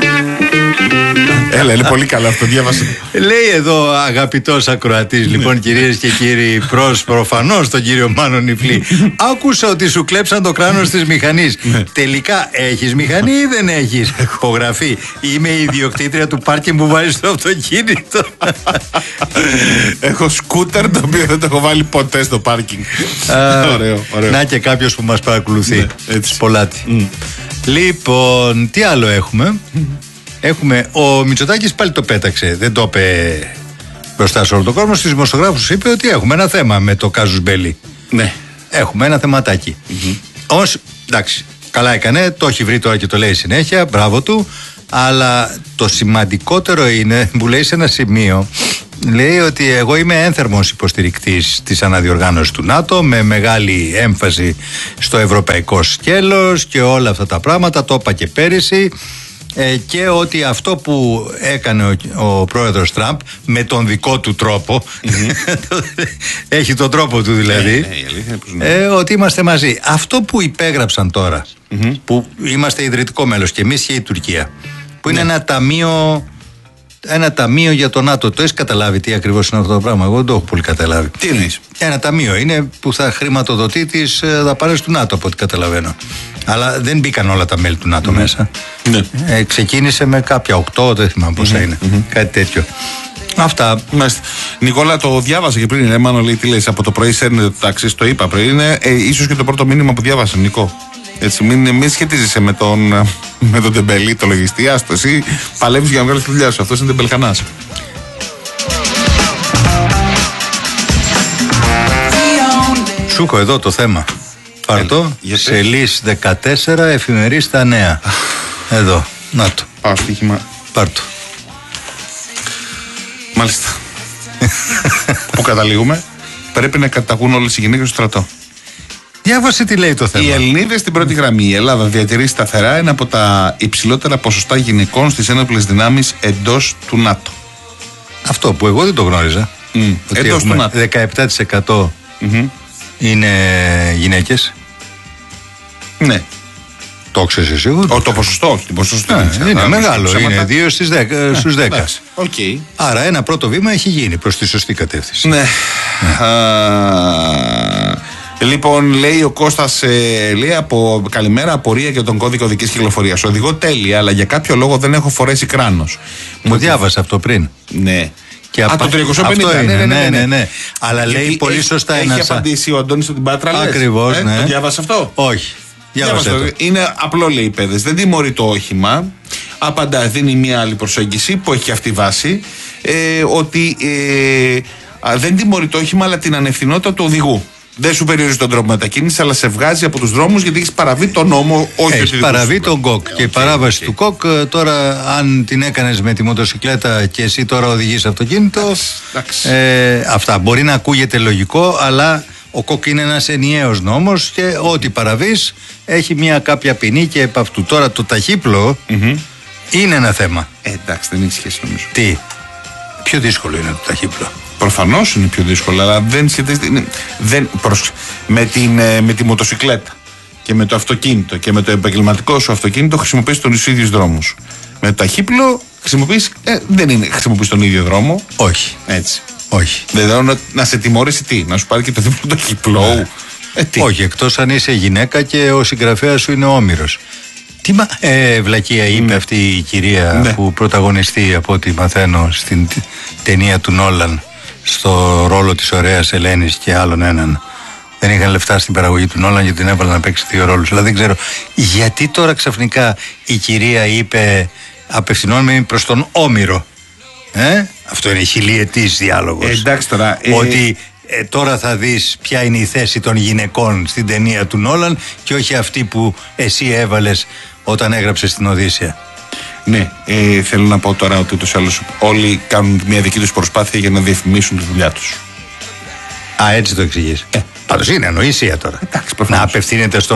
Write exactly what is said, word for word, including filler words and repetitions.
Έλα, είναι πολύ καλά αυτό, διάβασε. Λέει εδώ αγαπητός ακροατής, λοιπόν, κυρίες και κύριοι, προς προφανώς τον κύριο Μάνο Νιφλή. Άκουσα ότι σου κλέψαν το κράνος της μηχανής. Τελικά έχεις μηχανή ή δεν έχεις? Υπογραφή. Είμαι η ιδιοκτήτρια του πάρκινγκ που βάζεις στο αυτοκίνητο. Έχω σκούτερ το οποίο δεν το έχω βάλει ποτέ στο πάρκινγκ. Ωραίο, ωραίο. Να και κάποιος που μας παρακολουθεί. Σπολάτη. Λοιπόν, τι άλλο έχουμε? Έχουμε, ο Μητσοτάκης πάλι το πέταξε, δεν το είπε μπροστά σε όλο τον κόσμο. Στους δημοσιογράφους είπε ότι έχουμε ένα θέμα με το κάζους μπέλι. Ναι. Έχουμε ένα θεματάκι. Mm-hmm. Όμως, εντάξει, καλά έκανε, το έχει βρει τώρα και το λέει συνέχεια, μπράβο του. Αλλά το σημαντικότερο είναι που λέει σε ένα σημείο, λέει ότι εγώ είμαι ένθερμος υποστηρικτής της αναδιοργάνωσης του ΝΑΤΟ με μεγάλη έμφαση στο ευρωπαϊκό σκέλος και όλα αυτά τα πράγματα, το είπα και πέρυσι. Ε, και ότι αυτό που έκανε ο, ο πρόεδρος Τραμπ με τον δικό του τρόπο, mm-hmm. έχει τον τρόπο του δηλαδή, yeah, yeah, ε, ότι είμαστε μαζί. Αυτό που υπέγραψαν τώρα, mm-hmm. που είμαστε ιδρυτικό μέλος και εμείς και η Τουρκία, που είναι yeah. ένα ταμείο, ένα ταμείο για το ΝΑΤΟ. Το έχεις καταλάβει τι ακριβώς είναι αυτό το πράγμα? Εγώ δεν το έχω πολύ καταλάβει. Τι εννοείς? Ένα ταμείο είναι που θα χρηματοδοτεί τις δαπάνες του ΝΑΤΟ, από ό,τι καταλαβαίνω. Αλλά δεν μπήκαν όλα τα μέλη του ΝΑΤΟ mm-hmm. μέσα. Ναι. Ε, ξεκίνησε με κάποια οκτώ, δεν θυμάμαι πόσα mm-hmm. είναι. Mm-hmm. Κάτι τέτοιο. Αυτά. Μάλιστα. Νικόλα, το διάβασα και πριν. Εμάνο, λέει, τι λες? Από το πρωί σέρνετε το ταξί, το είπα πριν. Είναι ε, ίσως και το πρώτο μήνυμα που διάβασα, Νικό. Έτσι, μην, μην σχετίζεσαι με τον, με τον τεμπελή, το λογιστή. Άστο, εσύ παλεύεις για να βγάλεις τη δουλειά σου. Αυτός είναι τεμπελχανάς. Σου έχω εδώ το θέμα. Πάρτο, σελής δεκατέσσερα, εφημερής στα νέα. Εδώ, να το. Πάω στοίχημα. Πάρτο. Μάλιστα. Πού καταλήγουμε? Πρέπει να καταγούν όλες οι γυναίκες στο στρατό. Διάβασε τι λέει το θέμα. Οι Ελληνίδες στην πρώτη γραμμή. Η Ελλάδα διατηρεί σταθερά ένα από τα υψηλότερα ποσοστά γυναικών στις ένοπλες δυνάμεις εντός του ΝΑΤΟ. Αυτό που εγώ δεν το γνώριζα. Mm. Εντός του ΝΑΤΟ. δεκαεπτά τοις εκατό mm-hmm. είναι γυναίκες. Ναι. Το ξέρεις εσύ? Ο, το ποσοστό, όχι. Το ποσοστό ναι, είναι είναι μεγάλο. Ψέματα. Είναι δύο στις δέκα, ναι, στους δέκα. Okay. Άρα ένα πρώτο βήμα έχει γίνει προς τη σωστή κατεύθυνση. Ναι. ναι. Α, λοιπόν, λέει ο Κώστας, ε, λέει από καλημέρα, απορία για τον κώδικα οδικής κυκλοφορίας. Οδηγώ τέλεια, αλλά για κάποιο λόγο δεν έχω φορέσει κράνος. Μου διάβασα αυτό πριν. Ναι. Και Α, απα... το τριακόσια πενήντα. Αυτό είναι, ναι, ναι, ναι, ναι, ναι, ναι. Αλλά γιατί λέει πολύ έχει, σωστά έχει ένας... Έχει απαντήσει ο Αντώνης στην Πάτρα. Ακριβώς, ε, ναι. Το διάβασε αυτό? Όχι. Διάβασε το. Είναι απλό, λέει, παιδες. Δεν τιμωρεί το όχημα. Απαντά, δίνει μια άλλη προσέγγιση που έχει αυτή βάση. Ε, ότι ε, δεν τιμωρεί το όχημα, αλλά την ανευθυνότητα του οδηγού. Δεν σου περιορίζει τον τρόπο μετακίνηση, αλλά σε βγάζει από τους δρόμους γιατί έχει παραβεί τον νόμο, όχι Έχει παραβεί τον ΚΟΚ. Και η παράβαση okay. του ΚΟΚ, τώρα, αν την έκανες με τη μοτοσυκλέτα και εσύ τώρα οδηγείς αυτοκίνητο. Ε, αυτά. Μπορεί να ακούγεται λογικό, αλλά ο ΚΟΚ είναι ένας ενιαίος νόμος και ό,τι παραβείς έχει μια κάποια ποινή και επ' αυτού. Τώρα το ταχύπλο mm-hmm. είναι ένα θέμα. Ε, εντάξει, δεν έχει σχέση νομίζω. Τι? Πιο δύσκολο είναι το ταχύπλο. Προφανώς είναι πιο δύσκολο, αλλά δεν σχετίζεται. Δεν, προς, με, την, με τη μοτοσυκλέτα και με το αυτοκίνητο και με το επαγγελματικό σου αυτοκίνητο χρησιμοποιείς τον ίδιους δρόμους. Με το ταχύπλο χρησιμοποιείς. Ε, δεν είναι χρησιμοποιείς τον ίδιο δρόμο. Όχι. Έτσι. Όχι. Δεν να, να σε τιμωρήσει τι, να σου πάρει και το δίπλο του ταχύπλου. Ναι. Ε, Όχι, εκτός αν είσαι γυναίκα και ο συγγραφέας σου είναι όμηρος. Τι μα... ε, βλακεία είπε ναι. αυτή η κυρία ναι. που πρωταγωνιστεί από ό,τι μαθαίνω στην ταινία του Νόλαν στο ρόλο της ωραίας Ελένης και άλλον έναν. Δεν είχαν λεφτά στην παραγωγή του Νόλαν γιατί την έβαλαν να παίξει δύο ρόλους. Αλλά δεν ξέρω γιατί τώρα ξαφνικά η κυρία είπε απευθυνόμενη προς τον όμηρο. Ε? Αυτό είναι χιλιετής διάλογος. Ε, εντάξει τώρα. Ε... Ότι ε, τώρα θα δεις ποια είναι η θέση των γυναικών στην ταινία του Νόλαν και όχι αυτή που εσύ έβαλες όταν έγραψες την Οδύσσεια. Ναι, ε, θέλω να πω τώρα ότι ούτως ή άλλως όλοι κάνουν μια δική τους προσπάθεια για να διαφημίσουν τη δουλειά τους. Α, έτσι το εξηγείς. Ε, Πάντως είναι ανοησία τώρα. Εντάξει, να απευθύνεται στον